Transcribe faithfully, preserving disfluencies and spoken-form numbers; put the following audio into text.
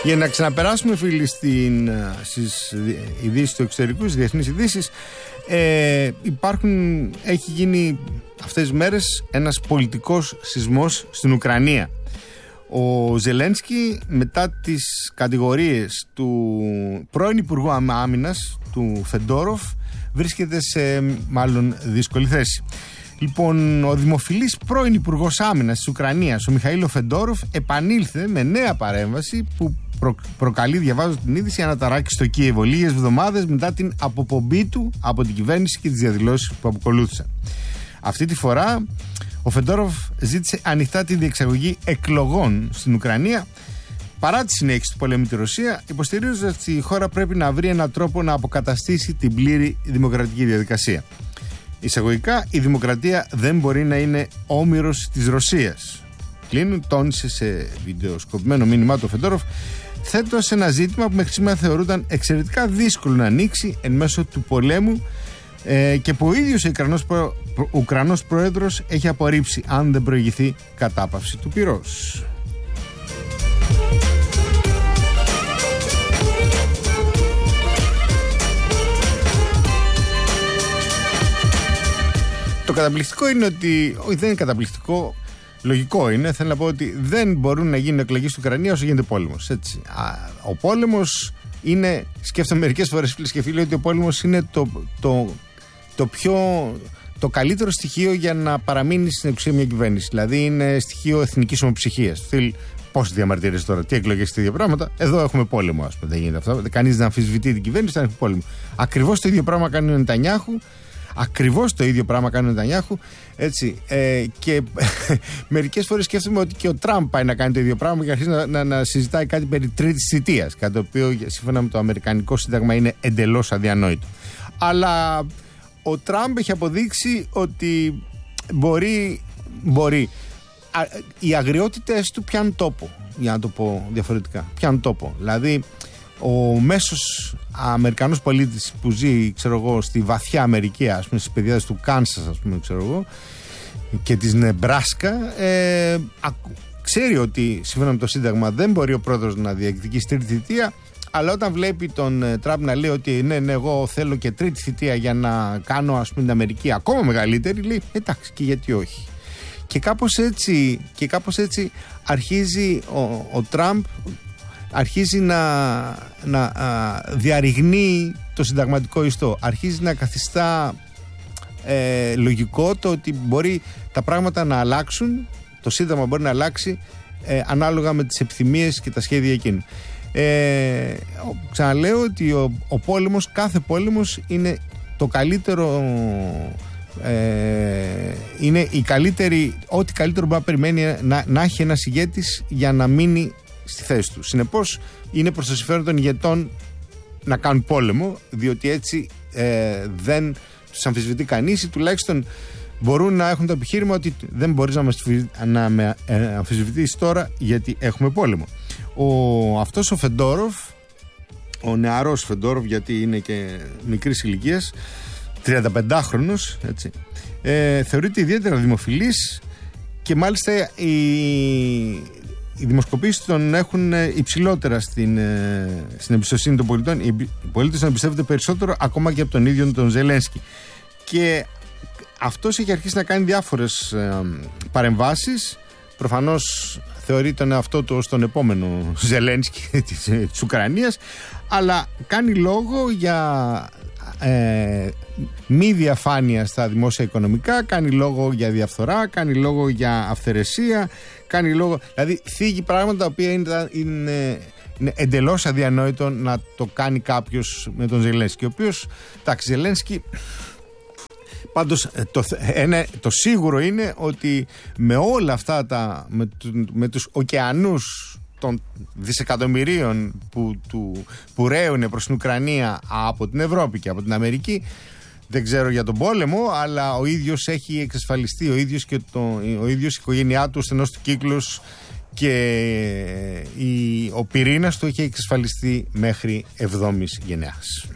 Για να ξαναπεράσουμε, φίλοι, στην, στις ειδήσεις του εξωτερικού, στις διεθνείς ειδήσεις, ε, υπάρχουν, έχει γίνει αυτές τις μέρες ένας πολιτικός σεισμός στην Ουκρανία. Ο Ζελένσκι, μετά τις κατηγορίες του πρώην Υπουργού Άμυνας, του Φεντόροφ, βρίσκεται σε μάλλον δύσκολη θέση. Λοιπόν, ο δημοφιλής πρώην Υπουργός Άμυνας της Ουκρανίας, ο Μιχαήλο Φεντόροφ, επανήλθε με νέα παρέμβαση που προ, προκαλεί, διαβάζω την είδηση, αναταράξει στο Κίεβο λίγες εβδομάδες μετά την αποπομπή του από την κυβέρνηση και τις διαδηλώσεις που αποκολούθησαν. Αυτή τη φορά ο Φεντόροφ ζήτησε ανοιχτά τη διεξαγωγή εκλογών στην Ουκρανία, παρά τη συνέχιση του πολέμου με τη Ρωσία, υποστηρίζοντας ότι η χώρα πρέπει να βρει έναν τρόπο να αποκαταστήσει την πλήρη δημοκρατική διαδικασία. Εισαγωγικά, η δημοκρατία δεν μπορεί να είναι όμηρος της Ρωσίας. Κλείνουν, τόνισε σε βιντεοσκοπημένο μήνυμά του Φεντόροφ, θέτοντας ένα ζήτημα που μέχρι σήμερα θεωρούνταν εξαιρετικά δύσκολο να ανοίξει εν μέσω του πολέμου ε, και που ο ίδιος ο Ουκρανός, προ, προ, Ουκρανός πρόεδρος έχει απορρίψει αν δεν προηγηθεί κατάπαυση του πυρός. Το καταπληκτικό είναι ότι, όχι, δεν είναι καταπληκτικό, λογικό είναι, θέλω να πω ότι δεν μπορούν να γίνουν εκλογές στην Ουκρανία όσο γίνεται πόλεμος, έτσι. Ο πόλεμος είναι, σκέφτομαι μερικές φορές, φίλες και φίλοι, ότι ο πόλεμος είναι το, το, το πιο, το καλύτερο στοιχείο για να παραμείνει στην εξουσία μια κυβέρνηση. Δηλαδή είναι στοιχείο εθνικής ομοψυχίας. Θέλει πόσες διαμαρτυρίες τώρα, τι εκλογές, τι ίδια πράγματα. Εδώ έχουμε πόλεμο, ας πούμε, δεν γίνεται αυτό. Κανείς δεν αμφισβητεί την κυβέρνηση, δεν έχει πόλεμο. Ακριβώς το ίδιο πράγμα κάνει ο Νετανιάχου. Ακριβώς το ίδιο πράγμα κάνει ο Νετανιάχου. Έτσι. Ε, και μερικές φορές σκέφτομαι ότι και ο Τραμπ πάει να κάνει το ίδιο πράγμα και αρχίζει να, να, να συζητάει κάτι περί τρίτης θητείας. Κάτι το οποίο σύμφωνα με το Αμερικανικό Σύνταγμα είναι εντελώς αδιανόητο. Αλλά ο Τραμπ έχει αποδείξει ότι μπορεί. μπορεί. Α, οι αγριότητες του πιάνουν τόπο. Για να το πω διαφορετικά. Πιάνουν τόπο. Δηλαδή, ο μέσος Αμερικανός πολίτης που ζει, ξέρω εγώ, στη βαθιά Αμερική, ας πούμε, στις παιδιάδες του Κάνσας, ας πούμε, ξέρω εγώ, και της Νεμπράσκα, ε, ξέρει ότι σύμφωνα με το Σύνταγμα δεν μπορεί ο πρόεδρος να διεκδικήσει τρίτη θητεία, αλλά όταν βλέπει τον Τραμπ να λέει ότι ναι, ναι, εγώ θέλω και τρίτη θητεία για να κάνω, ας πούμε, την Αμερική ακόμα μεγαλύτερη, λέει εντάξει, και γιατί όχι. Και κάπως έτσι, και κάπως έτσι αρχίζει ο, ο Τραμπ αρχίζει να, να α, διαρριγνύει το συνταγματικό ιστό. Αρχίζει να καθιστά ε, λογικό το ότι μπορεί τα πράγματα να αλλάξουν, το σύνταγμα μπορεί να αλλάξει ε, ανάλογα με τις επιθυμίες και τα σχέδια εκείνου. Ε, ξαναλέω ότι ο, ο πόλεμος, κάθε πόλεμος είναι το καλύτερο, ε, είναι η καλύτερη, ό,τι καλύτερο μπορεί να περιμένει να, να έχει ένας ηγέτης για να μείνει στη θέση του. Συνεπώς είναι προς το συμφέρον των ηγετών να κάνουν πόλεμο, διότι έτσι ε, δεν τους αμφισβητεί κανείς ή τουλάχιστον μπορούν να έχουν το επιχείρημα ότι δεν μπορείς να, μας, να με ε, αμφισβητήσεις τώρα γιατί έχουμε πόλεμο. Ο, αυτός ο Φεντόροφ, ο νεαρός Φεντόροφ, γιατί είναι και μικρής ηλικίας, τριανταπεντάχρονος, έτσι, ε, θεωρείται ιδιαίτερα δημοφιλής και μάλιστα η Οι δημοσκοπήσεις τον έχουν υψηλότερα στην, στην εμπιστοσύνη των πολιτών. Οι πολίτες τον εμπιστεύονται περισσότερο ακόμα και από τον ίδιο τον Ζελένσκι. Και αυτός έχει αρχίσει να κάνει διάφορες ε, παρεμβάσεις. Προφανώς θεωρεί τον εαυτό του ως τον επόμενο Ζελένσκι της, της Ουκρανίας, αλλά κάνει λόγο για ε, μη διαφάνεια στα δημόσια οικονομικά, κάνει λόγο για διαφθορά, κάνει λόγο για αυθαιρεσία, κάνει λόγο, δηλαδή θίγει πράγματα τα οποία είναι, είναι, είναι εντελώς αδιανόητο να το κάνει κάποιος με τον Ζελένσκι, ο οποίος, εντάξει, Ζελένσκι, πάντως το, ένα, το σίγουρο είναι ότι με όλα αυτά τα, με, με τους ωκεανούς των δισεκατομμυρίων που, του, που ρέουν προς την Ουκρανία από την Ευρώπη και από την Αμερική, δεν ξέρω για τον πόλεμο, αλλά ο ίδιος έχει εξασφαλιστεί, ο ίδιος και το, ο ίδιος η οικογένειά του, ο στενός του κύκλος και η, ο πυρήνας του έχει εξασφαλιστεί μέχρι εβδόμης γενιάς.